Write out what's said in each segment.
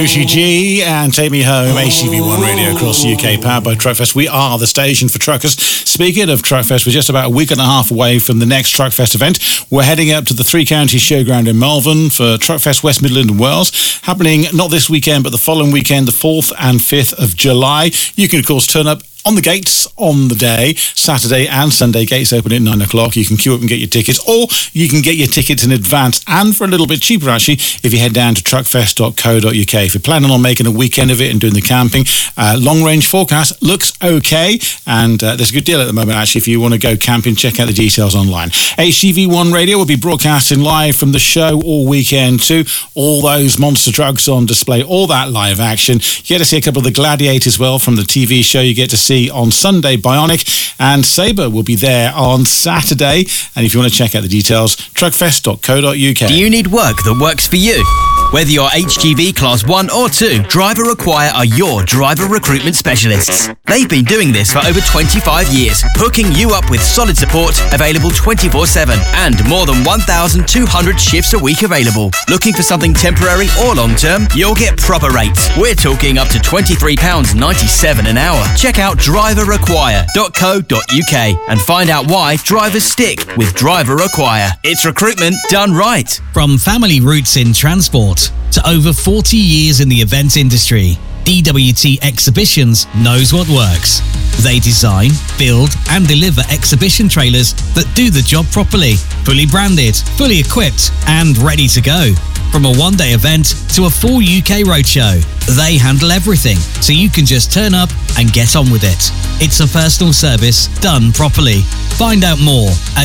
G and Take Me Home, HGV1 Radio across the UK, powered by Truckfest. We are the station for truckers. Speaking of Truckfest, we're just about a week and a half away from the next Truckfest event. We're heading up to the Three Counties Showground in Malvern for Truckfest West Midland and Wales, happening not this weekend, but the following weekend, the 4th and 5th of July. You can, of course, turn up on the gates on the day, Saturday and Sunday. Gates open at 9 o'clock. You can queue up and get your tickets, or you can get your tickets in advance and for a little bit cheaper, actually, if you head down to truckfest.co.uk. If you're planning on making a weekend of it and doing the camping, long-range forecast looks okay, and there's a good deal at the moment, actually. If you want to go camping, check out the details online. HGV1 Radio will be broadcasting live from the show all weekend too. All those monster trucks on display, all that live action. You get to see a couple of the Gladiators as well from the TV show. You get to see on Sunday Bionic, and Sabre will be there on Saturday. And if you want to check out the details, truckfest.co.uk. Do you need work that works for you? Whether you're HGV Class 1 or 2, Driver Require are your driver recruitment specialists. They've been doing this for over 25 years, hooking you up with solid support, available 24/7, and more than 1,200 shifts a week available. Looking for something temporary or long-term? You'll get proper rates. We're talking up to £23.97 an hour. Check out driverrequire.co.uk and find out why drivers stick with Driver Require. It's recruitment done right. From family roots in transport to over 40 years in the event industry, DWT Exhibitions knows what works. They design, build and deliver exhibition trailers that do the job properly, fully branded, fully equipped and ready to go. From a one-day event to a full UK roadshow, they handle everything, so you can just turn up and get on with it. It's a personal service done properly. Find out more at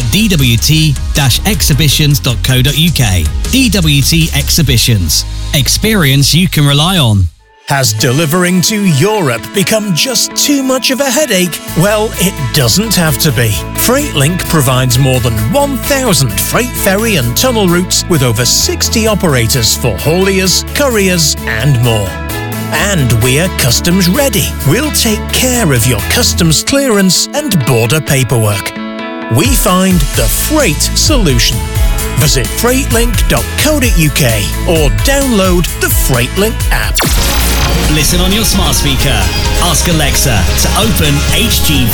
dwt-exhibitions.co.uk. DWT Exhibitions. Experience you can rely on. Has delivering to Europe become just too much of a headache? Well, it doesn't have to be. FreightLink provides more than 1,000 freight ferry and tunnel routes with over 60 operators for hauliers, couriers and more. And we're customs ready. We'll take care of your customs clearance and border paperwork. We find the freight solution. Visit freightlink.co.uk or download the FreightLink app. Listen on your smart speaker. Ask Alexa to open HGV